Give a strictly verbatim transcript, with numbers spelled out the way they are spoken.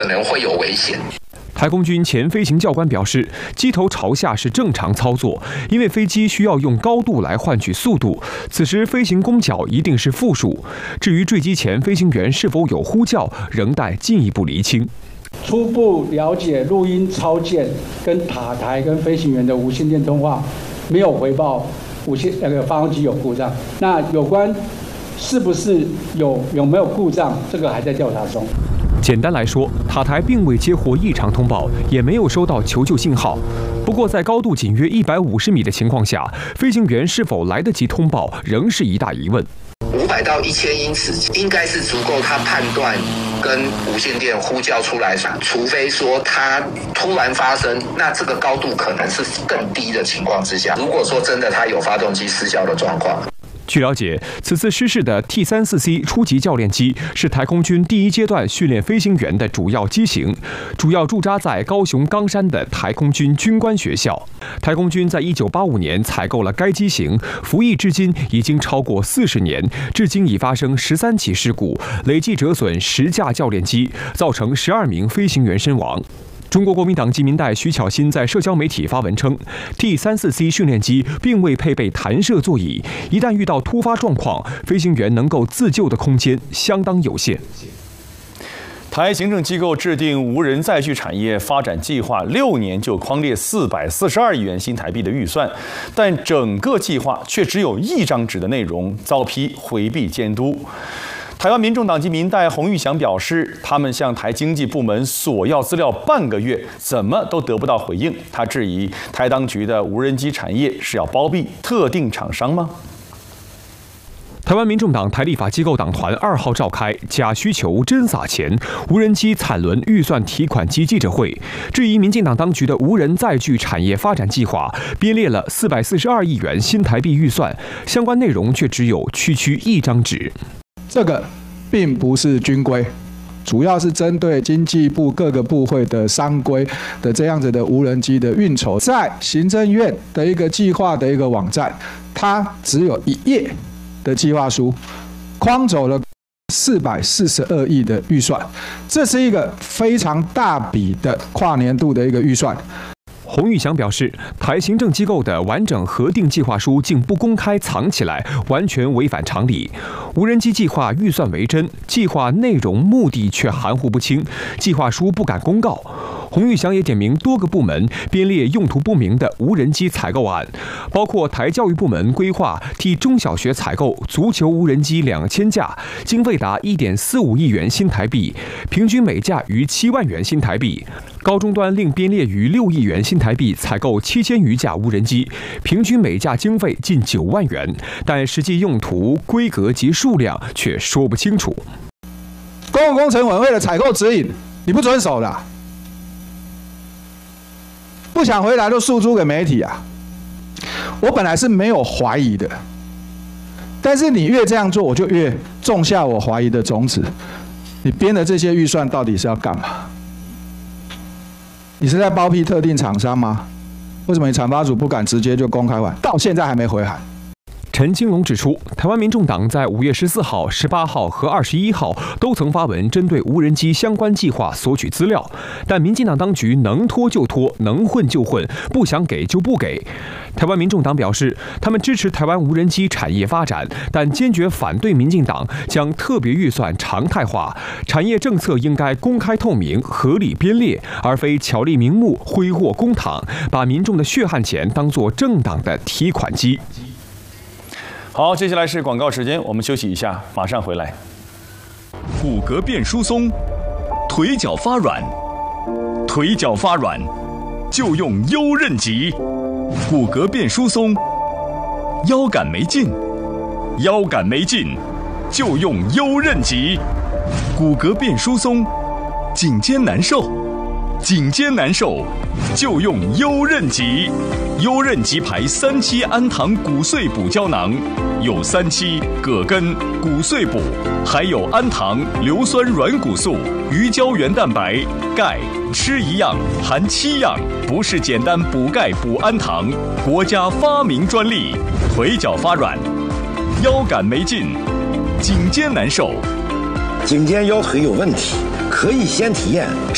可能会有危险。 台空军前飞行教官表示，机头朝下是正常操作，因为飞机需要用高度来换取速度，此时飞行弓角一定是负数。至于坠机前飞行员是否有呼叫，仍待进一步厘清。 初步了解录音操舰跟塔台跟飞行员的无线电通话，没有回报无线那个发动机有故障。那有关是不是有有没有故障，这个还在调查中。 简单来说，塔台并未接获异常通报，也没有收到求救信号。不过，在高度仅约一百五十米的情况下，飞行员是否来得及通报，仍是一大疑问。 五百到一千英尺应该是足够他判断跟无线电呼叫出来，除非说它突然发生，那这个高度可能是更低的情况之下。如果说真的它有发动机失效的状况。 据了解，此次失事的 T 三十四 C 初级教练机是台空军第一阶段训练飞行员的主要机型，主要驻扎在高雄冈山的台空军军官学校。台空军在一九八五年采购了该机型，服役至今已经超过四十年，至今已发生十三起事故，累计折损十架教练机，造成十二名飞行员身亡。中国国民党籍民代徐巧芯在社交媒体发文称 ，T 三十四 C 训练机并未配备弹射座椅，一旦遇到突发状况，飞行员能够自救的空间相当有限。 台行政机构制定无人载具产业发展计划，六年就匡列四百四十二亿元新台币的预算，但整个计划却只有一张纸的内容，遭批回避监督。台湾民众党籍民代洪玉祥表示，他们向台经济部门索要资料半个月，怎么都得不到回应。他质疑台当局的无人机产业是要包庇特定厂商吗？ 台湾民众党台立法机构党团二号召开假需求真撒钱无人机产轮预算提款机记者会，质疑民进党当局的无人载具产业发展计划编列了四百四十二亿元新台币预算，相关内容却只有区区一张纸。 这个并不是军规，主要是针对经济部各个部会的商规的这样子的无人机的运筹，在行政院的一个计划的一个网站，它只有一页的计划书，框走了四百四十二亿的预算，这是一个非常大笔的跨年度的一个预算。 洪玉祥表示，台行政机构的完整核定计划书竟不公开藏起来，完全违反常理。无人机计划预算为真，计划内容目的却含糊不清，计划书不敢公告。洪玉祥也点名多个部门编列用途不明的无人机采购案，包括台教育部门规划替中小学采购足球无人机两千架，经费达一点四五亿元新台币，平均每架逾七万元新台币。高中端另编列逾六亿元新台币采购七千余架无人机，平均每架经费近九万元，但实际用途、规格及数量却说不清楚。 公共工程委员会的采购指引你不遵守的、啊，不想回答就诉诸给媒体啊！我本来是没有怀疑的，但是你越这样做，我就越种下我怀疑的种子。你编的这些预算到底是要干嘛？你是在包庇特定厂商吗？为什么你产发组不敢直接就公开完？到现在还没回函。 陈金龙指出，台湾民众党在五月十四号、十八号和二十一号都曾发文针对无人机相关计划索取资料，但民进党当局能拖就拖，能混就混，不想给就不给。台湾民众党表示，他们支持台湾无人机产业发展，但坚决反对民进党将特别预算常态化，产业政策应该公开透明、合理编列，而非巧立名目、挥霍公帑，把民众的血汗钱当作政党的提款机。 好，接下来是广告时间，我们休息一下，马上回来。 骨骼变疏松，腿脚发软，腿脚发软就用优韧极。骨骼变疏松，腰杆没劲，腰杆没劲就用优韧极。骨骼变疏松，颈肩难受，颈肩难受就用优韧极。优韧极牌三七氨糖骨碎补胶囊，有三七、葛根、骨碎补，还有氨糖、硫酸软骨素、鱼胶原蛋白、钙，吃一样含七样，不是简单补钙补氨糖，国家发明专利。腿脚发软，腰杆没劲，颈肩难受， 颈肩腰腿有问题，可以先体验